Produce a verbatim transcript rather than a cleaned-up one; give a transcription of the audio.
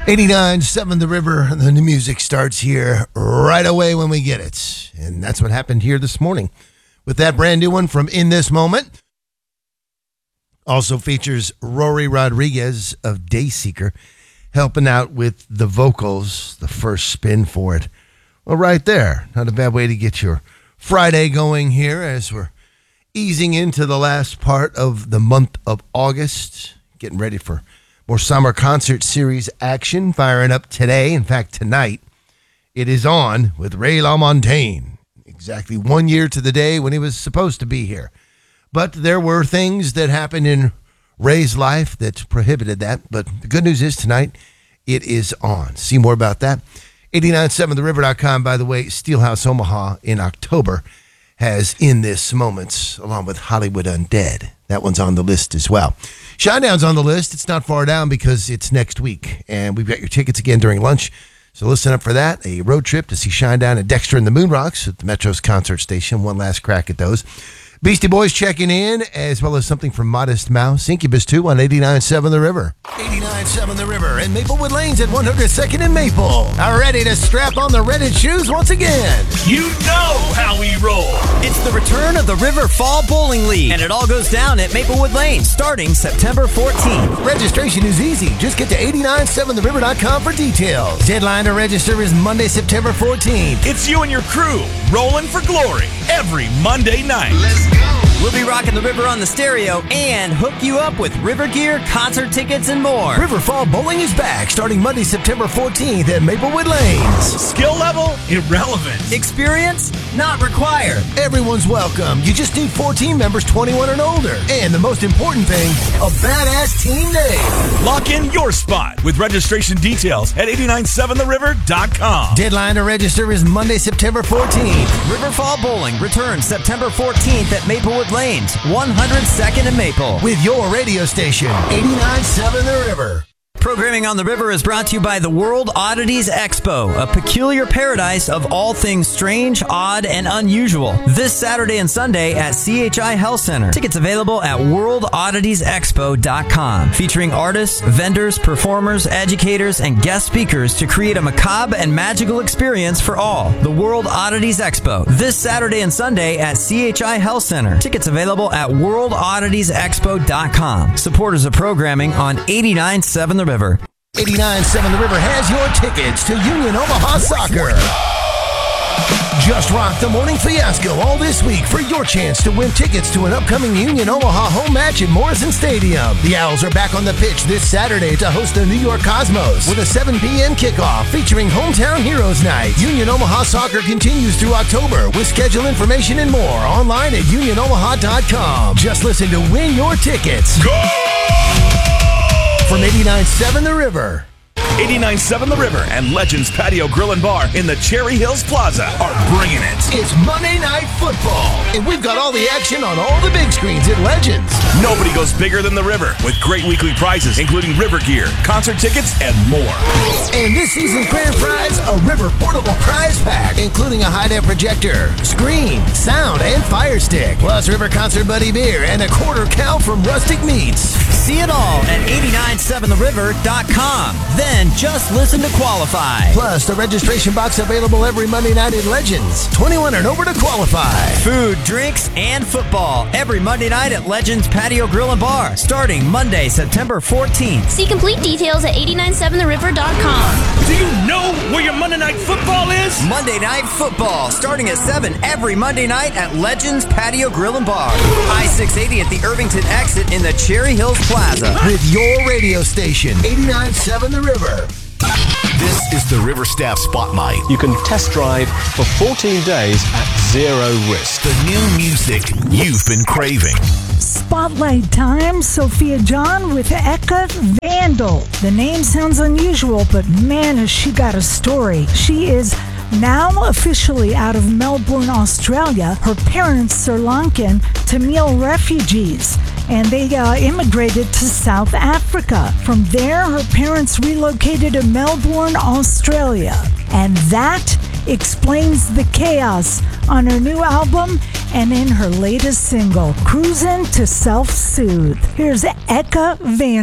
eighty-nine point seven The River. The new music starts here right away when we get it. And that's what happened here this morning with that brand new one from In This Moment. Also features Rory Rodriguez of Dayseeker helping out with the vocals, the first spin for it. Well, right there. Not a bad way to get your Friday going here as we're easing into the last part of the month of August. Getting ready for more summer concert series action firing up today. In fact, tonight it is on with Ray LaMontagne. Exactly one year to the day when he was supposed to be here. But there were things that happened in Ray's life that prohibited that. But the good news is tonight it is on. See more about that. eighty-nine point seven the river dot com, by the way. Steelhouse Omaha in October has In This Moments along with Hollywood Undead. That one's on the list as well. Shinedown's on the list. It's not far down because it's next week. And we've got your tickets again during lunch. So listen up for that. A road trip to see Shinedown and Dexter and the Moonrocks at the Metro's Concert Station. One last crack at those. Beastie Boys checking in, as well as something from Modest Mouse. Incubus two on eighty-nine point seven The River. eighty-nine point seven The River and Maplewood Lanes at one hundred second and Maple. Are ready to strap on the Reddit shoes once again. You know how we roll. It's the return of the River Fall Bowling League, and it all goes down at Maplewood Lanes starting September fourteenth. Registration is easy. Just get to eighty-nine point seven the river dot com for details. Deadline to register is Monday, September fourteenth. It's you and your crew rolling for glory every Monday night. Let's go. We'll be rocking the river on the stereo and hook you up with river gear, concert tickets, and more. River Fall Bowling is back starting Monday, September fourteenth at Maplewood Lanes. Skill level, irrelevant. Experience, not required. Everyone's welcome. You just need fourteen members twenty-one and older. And the most important thing, a badass team name. Lock in your spot with registration details at eighty-nine point seven the river dot com. Deadline to register is Monday, September fourteenth. River Fall Bowling returns September fourteenth at Maplewood Lanes, one hundred second and Maple. With your radio station, eighty-nine point seven The River. Programming on the River is brought to you by the World Oddities Expo, a peculiar paradise of all things strange, odd, and unusual. This Saturday and Sunday at C H I Health Center. Tickets available at world oddities expo dot com. Featuring artists, vendors, performers, educators, and guest speakers to create a macabre and magical experience for all. The World Oddities Expo. This Saturday and Sunday at C H I Health Center. Tickets available at world oddities expo dot com. Supporters of programming on eighty-nine point seven The River. eighty-nine point seven The River has your tickets to Union Omaha Soccer. Just rock the morning fiasco all this week for your chance to win tickets to an upcoming Union Omaha home match at Morrison Stadium. The Owls are back on the pitch this Saturday to host the New York Cosmos with a seven p.m. kickoff featuring Hometown Heroes Night. Union Omaha Soccer continues through October with schedule information and more online at union omaha dot com. Just listen to win your tickets. Go! From eighty-nine point seven The River. eighty-nine point seven The River and Legends Patio Grill and Bar in the Cherry Hills Plaza are bringing it. It's Monday Night Football, and we've got all the action on all the big screens at Legends. Nobody goes bigger than the River with great weekly prizes, including River gear, concert tickets, and more. And this season's grand prize, a River portable prize pack, including a high-def projector, screen, sound, and fire stick, plus River Concert Buddy beer and a quarter cow from Rustic Meats. See it all at eighty-nine point seven the river dot com. Then just listen to qualify. Plus, the registration box available every Monday night at Legends. twenty-one and over to qualify. Food, drinks, and football every Monday night at Legends Patio Grill and Bar, starting Monday, September fourteenth. See complete details at eighty-nine point seven the river dot com. Do you know where your Monday Night Football is? Monday Night Football, starting at seven every Monday night at Legends Patio Grill and Bar. I six eighty at the Irvington exit in the Cherry Hills Plaza. With your radio station, eighty-nine point seven The River. This is the River Staff Spotlight. You can test drive for fourteen days at zero risk. The new music you've been craving. Spotlight time, Sophia John with Eka Vandal. The name sounds unusual, but man, has she got a story. She is now officially out of Melbourne, Australia. Her parents, Sri Lankan Tamil refugees, and they uh, immigrated to South Africa. From there, her parents relocated to Melbourne, Australia. And that explains the chaos on her new album and in her latest single, Cruisin' to Self-Soothe. Here's Eka Vandal.